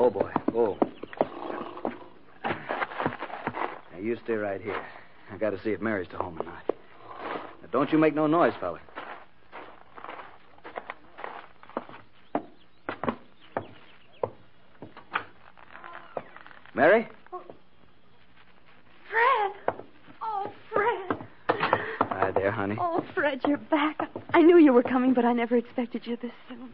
Oh, boy. Oh. Now, you stay right here. I got to see if Mary's to home or not. Now, don't you make no noise, fella. Mary? Fred! Oh, Fred! Hi there, honey. Oh, Fred, you're back. I knew you were coming, but I never expected you this soon.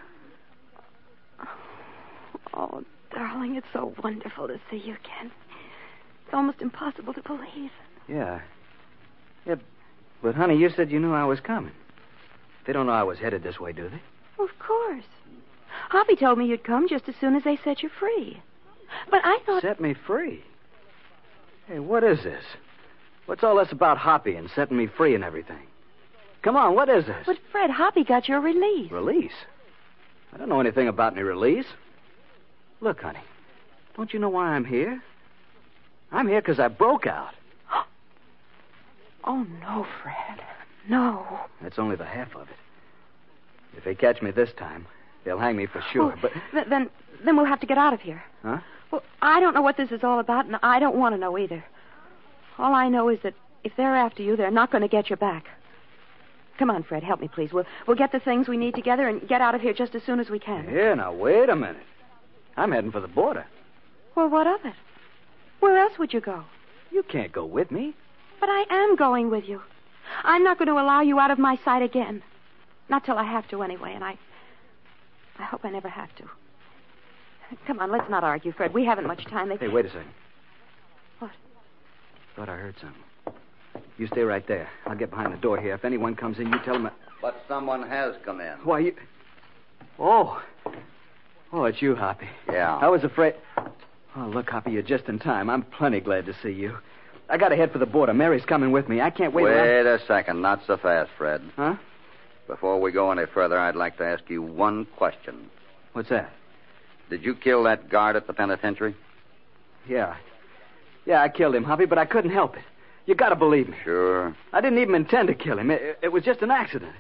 Oh, darling, it's so wonderful to see you again. It's almost impossible to believe. Yeah. Yeah, but, honey, you said you knew I was coming. They don't know I was headed this way, do they? Of course. Hoppy told me you'd come just as soon as they set you free. But I thought... Set me free? Hey, what is this? What's all this about Hoppy and setting me free and everything? Come on, what is this? But, Fred, Hoppy got your release. Release? I don't know anything about any release. Look, honey, don't you know why I'm here? I'm here because I broke out. Oh, no, Fred. No. That's only the half of it. If they catch me this time, they'll hang me for sure, but... Then we'll have to get out of here. Huh? Well, I don't know what this is all about, and I don't want to know either. All I know is that if they're after you, they're not going to get you back. Come on, Fred, help me, please. We'll get the things we need together and get out of here just as soon as we can. Here, now, wait a minute. I'm heading for the border. Well, what of it? Where else would you go? You can't go with me. But I am going with you. I'm not going to allow you out of my sight again. Not till I have to, anyway, and I hope I never have to. Come on, let's not argue, Fred. We haven't much time. Hey, wait a second. What? Thought I heard something. You stay right there. I'll get behind the door here. If anyone comes in, you tell them... But someone has come in. Why, you... Oh, it's you, Hoppy. Yeah. I was afraid... Oh, look, Hoppy, you're just in time. I'm plenty glad to see you. I got to head for the border. Mary's coming with me. I can't wait Wait a second. Not so fast, Fred. Huh? Before we go any further, I'd like to ask you one question. What's that? Did you kill that guard at the penitentiary? Yeah. Yeah, I killed him, Hoppy, but I couldn't help it. You got to believe me. Sure. I didn't even intend to kill him. It was just an accident.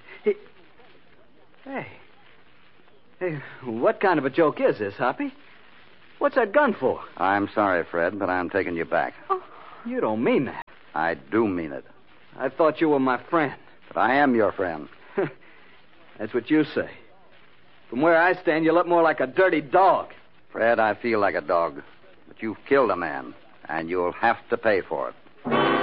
Hey, what kind of a joke is this, Hoppy? What's that gun for? I'm sorry, Fred, but I'm taking you back. Oh. You don't mean that. I do mean it. I thought you were my friend. But I am your friend. That's what you say. From where I stand, you look more like a dirty dog. Fred, I feel like a dog. But you've killed a man, and you'll have to pay for it.